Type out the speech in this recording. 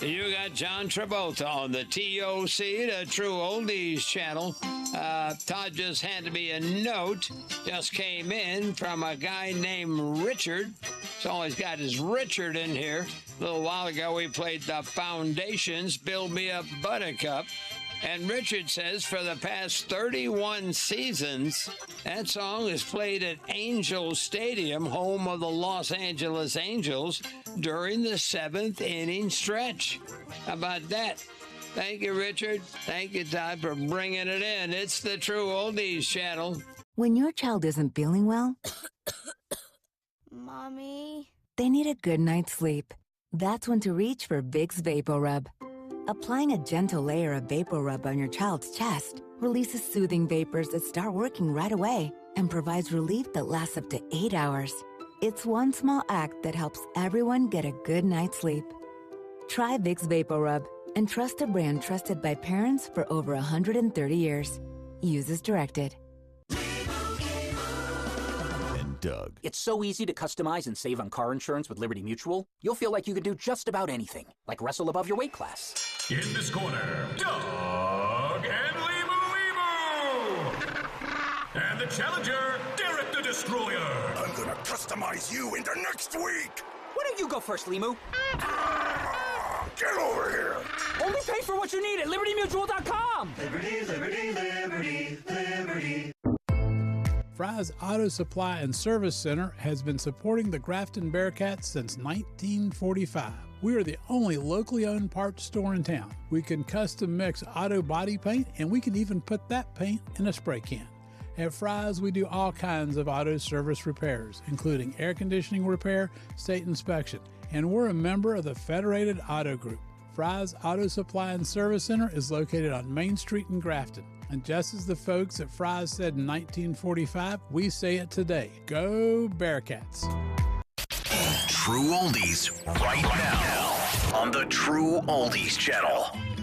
You got John Travolta on the TOC, the True Oldies channel. Todd, just had to be a note. Just came in from a guy named Richard. He's always got his Richard in here. A little while ago, we played the Foundations, Build Me Up Buttercup. And Richard says for the past 31 seasons, that song is played at Angel Stadium, home of the Los Angeles Angels, during the 7th inning stretch. How about that? Thank you, Richard. Thank you, Todd, for bringing it in. It's the True Oldies channel. When your child isn't feeling well, Mommy? They need a good night's sleep. That's when to reach for Vicks VapoRub. Applying a gentle layer of VapoRub on your child's chest releases soothing vapors that start working right away and provides relief that lasts up to 8 hours. It's one small act that helps everyone get a good night's sleep. Try Vicks VapoRub and trust a brand trusted by parents for over 130 years. Use as directed. Doug. It's so easy to customize and save on car insurance with Liberty Mutual. You'll feel like you can do just about anything, like wrestle above your weight class. In this corner, Doug and Limu. And the challenger, Derek the Destroyer. I'm gonna customize you into next week. Why don't you go first, Limu? Get over here. Only pay for what you need at LibertyMutual.com. Liberty, liberty, liberty, liberty. Fry's Auto Supply and Service Center has been supporting the Grafton Bearcats since 1945. We are the only locally owned parts store in town. We can custom mix auto body paint, and we can even put that paint in a spray can. At Fry's, we do all kinds of auto service repairs, including air conditioning repair, state inspection, and we're a member of the Federated Auto Group. Fry's Auto Supply and Service Center is located on Main Street in Grafton. And just as the folks at Fry's said in 1945, we say it today. Go Bearcats. True Oldies right now on the True Oldies channel.